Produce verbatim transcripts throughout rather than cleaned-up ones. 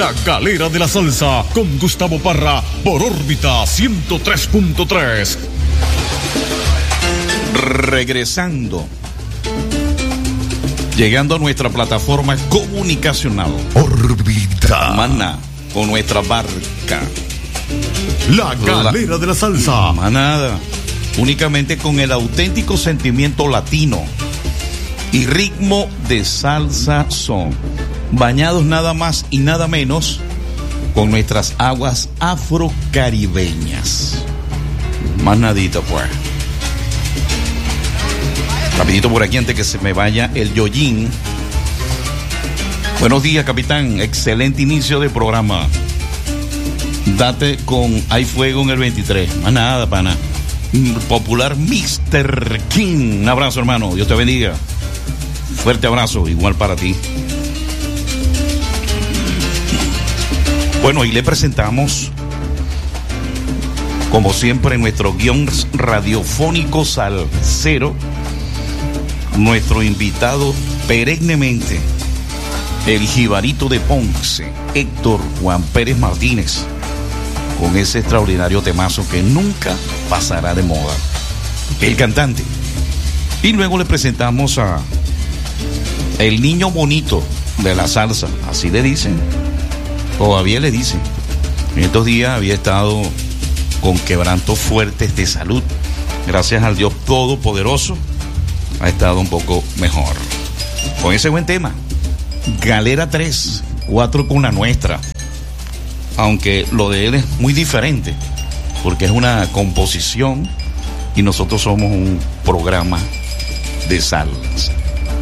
La Galera de la Salsa con Gustavo Parra por Órbita ciento tres punto tres. Regresando. Llegando a nuestra plataforma comunicacional. Órbita. Maná, con nuestra barca. La Galera la, de la Salsa. Manada. Únicamente con el auténtico sentimiento latino y ritmo de salsa son. Bañados nada más y nada menos con nuestras aguas afrocaribeñas. Más nadita pues. Rapidito por aquí antes que se me vaya el yoyín. Buenos días, capitán. Excelente inicio de programa. Date con Hay Fuego en el veintitrés. Más nada, pana. Popular mister King. Un abrazo, hermano. Dios te bendiga. Fuerte abrazo, igual para ti. Bueno, y le presentamos, como siempre, nuestro guión radiofónico salsero, nuestro invitado perennemente, el jibarito de Ponce, Héctor Juan Pérez Martínez, con ese extraordinario temazo que nunca pasará de moda, el cantante. Y luego le presentamos a el niño bonito de la salsa, así le dicen. Todavía le dicen. En estos días había estado con quebrantos fuertes de salud. Gracias al Dios Todopoderoso ha estado un poco mejor. Con ese buen tema. Galera tres, cuatro con la nuestra. Aunque lo de él es muy diferente, porque es una composición y nosotros somos un programa de salsa.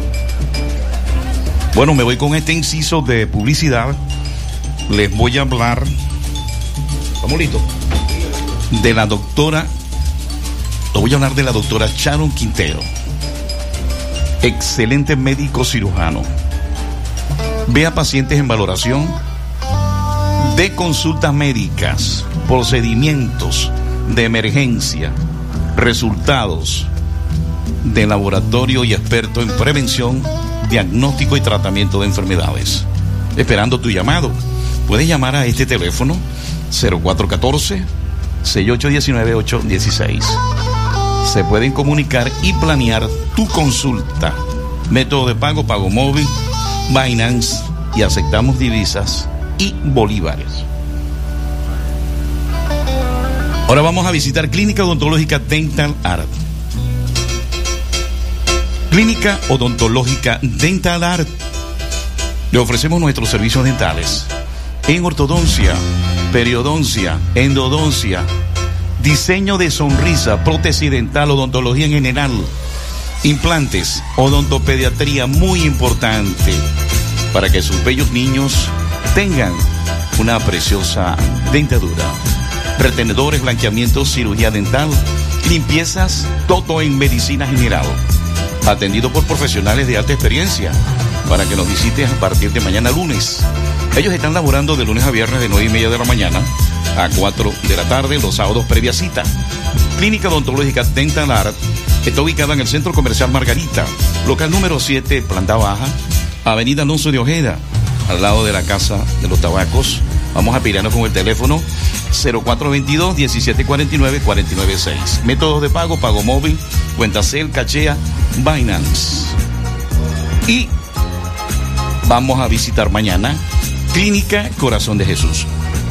Bueno, me voy con este inciso de publicidad. Les voy a hablar, ¿estamos listos? De la doctora, les voy a hablar de la doctora Sharon Quintero. Excelente médico cirujano. Ve a pacientes en valoración de consultas médicas, procedimientos de emergencia, resultados de laboratorio y experto en prevención, diagnóstico y tratamiento de enfermedades. Esperando tu llamado. Puedes llamar a este teléfono cero cuatro uno cuatro, seis ocho uno nueve, ocho uno seis. Se pueden comunicar y planear tu consulta. Método de pago, pago móvil, Binance, y aceptamos divisas y bolívares. Ahora vamos a visitar Clínica Odontológica Dental Art. Clínica Odontológica Dental Art. Le ofrecemos nuestros servicios dentales en ortodoncia, periodoncia, endodoncia, diseño de sonrisa, prótesis dental, odontología en general, implantes, odontopediatría, muy importante para que sus bellos niños tengan una preciosa dentadura. Retenedores, blanqueamientos, cirugía dental, limpiezas, todo en medicina general. Atendido por profesionales de alta experiencia para que nos visites a partir de mañana lunes. Ellos están laborando de lunes a viernes de nueve y media de la mañana a cuatro de la tarde, los sábados previa cita. Clínica Odontológica Dental Art está ubicada en el Centro Comercial Margarita, local número siete, planta baja, Avenida Alonso de Ojeda, al lado de la Casa de los Tabacos. Vamos a pirarnos con el teléfono cero cuatro dos dos, diecisiete cuarenta y nueve, cuarenta y nueve seis. Métodos de pago, pago móvil, cuenta Cel, Cachea, Binance. Y vamos a visitar mañana Clínica Corazón de Jesús.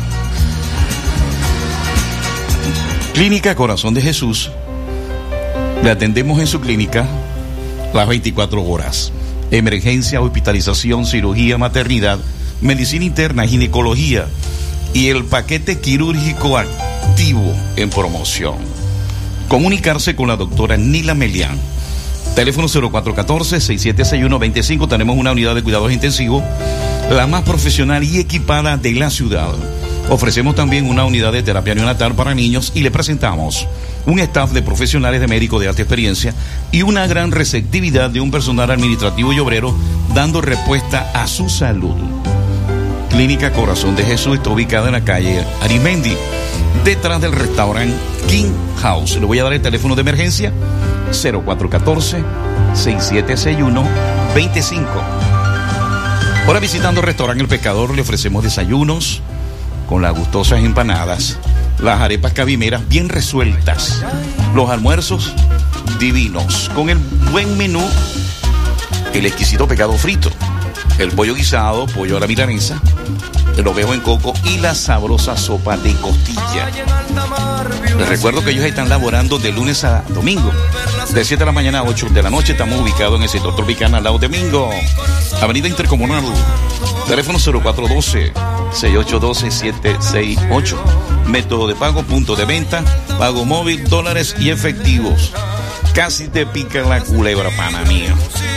Clínica Corazón de Jesús. Le atendemos en su clínica las veinticuatro horas. Emergencia, hospitalización, cirugía, maternidad, medicina interna, ginecología y el paquete quirúrgico activo en promoción. Comunicarse con la doctora Nila Melián. Teléfono cero cuatro uno cuatro, seis siete seis uno, dos cinco. Tenemos una unidad de cuidados intensivos, la más profesional y equipada de la ciudad. Ofrecemos también una unidad de terapia neonatal para niños y le presentamos un staff de profesionales de médicos de alta experiencia y una gran receptividad de un personal administrativo y obrero dando respuesta a su salud. Clínica Corazón de Jesús está ubicada en la calle Arimendi, detrás del restaurante King House. Le voy a dar el teléfono de emergencia cero cuatro uno cuatro, seis siete seis uno, dos cinco. Ahora visitando el restaurante El Pescador le ofrecemos desayunos con las gustosas empanadas, las arepas cabimeras bien resueltas, los almuerzos divinos, con el buen menú, el exquisito pescado frito, el pollo guisado, pollo a la milanesa, el ovejo en coco y la sabrosa sopa de costilla. Les recuerdo que ellos están laborando de lunes a domingo, de siete de la mañana a ocho de la noche. Estamos ubicados en el sector Tropicana, al lado de Mingo, Avenida Intercomunal, teléfono cero cuatro uno dos, seis ocho uno dos, siete seis ocho. Método de pago, punto de venta, pago móvil, dólares y efectivos. Casi te pica la culebra, pana mía.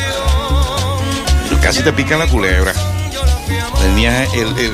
Casi te pica la culebra. Tenía el, el...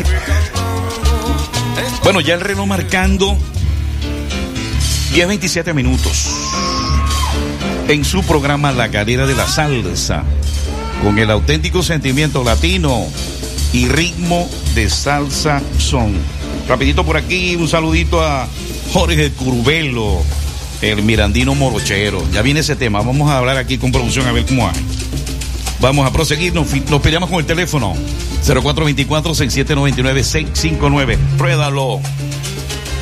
Bueno, ya el reloj marcando diez veintisiete minutos en su programa La Galera de la Salsa, con el auténtico sentimiento latino y ritmo de salsa son. Rapidito por aquí, un saludito a Jorge Curvelo, el mirandino morochero. Ya viene ese tema, vamos a hablar aquí con producción a ver cómo hay. Vamos a proseguir, nos, nos peleamos con el teléfono cero cuatro dos cuatro, seis siete nueve nueve, seis cinco nueve. Pruébalo.